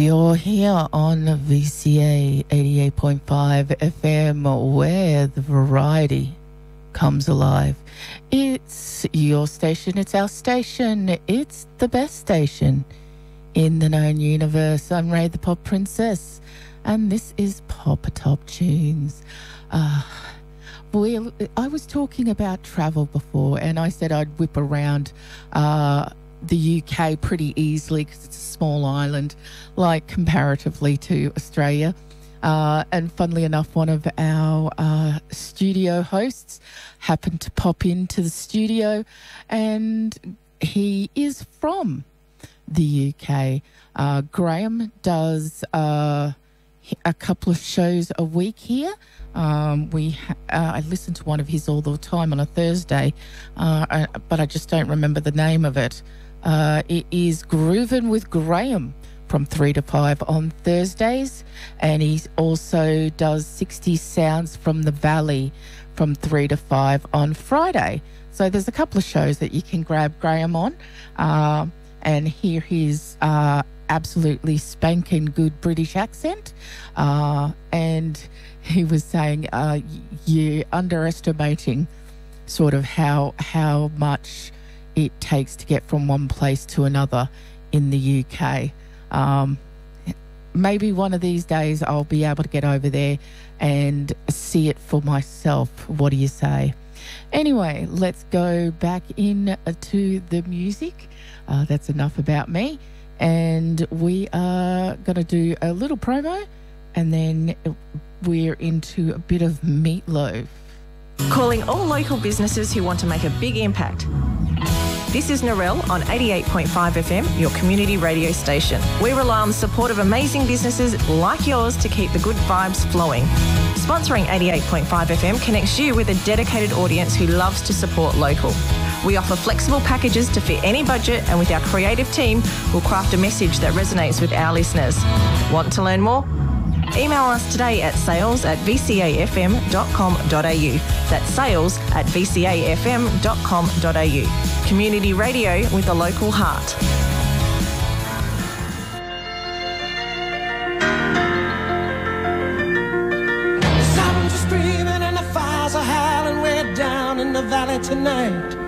You're here on VCA 88.5 FM where the variety comes alive. It's your station, it's our station, it's the best station in the known universe. I'm Ray the Pop Princess and this is Pop Top Tunes. I was talking about travel before and I said I'd whip around the UK pretty easily because it's a small island, like comparatively to Australia. And funnily enough, one of our studio hosts happened to pop into the studio and he is from the UK. Graham does a couple of shows a week here. I listen to one of his all the time on a Thursday, but I just don't remember the name of it. It is Groovin' with Graham from 3 to 5 on Thursdays, and he also does 60 Sounds from the Valley from 3 to 5 on Friday. So there's a couple of shows that you can grab Graham on and hear his absolutely spanking good British accent. And he was saying you're underestimating sort of how much it takes to get from one place to another in the UK. Maybe one of these days I'll be able to get over there and see it for myself. What do you say? Anyway, let's go back in to the music. That's enough about me. And we are going to do a little promo and then we're into a bit of Meatloaf. Calling all local businesses who want to make a big impact. This is Narelle on 88.5 FM, your community radio station. We rely on the support of amazing businesses like yours to keep the good vibes flowing. Sponsoring 88.5 FM connects you with a dedicated audience who loves to support local. We offer flexible packages to fit any budget, and with our creative team, we'll craft a message that resonates with our listeners. Want to learn more? Email us today at sales@vcafm.com.au. That's sales@vcafm.com.au. Community radio with a local heart. The sounds are screaming and the fires are howling. We're down in the valley tonight.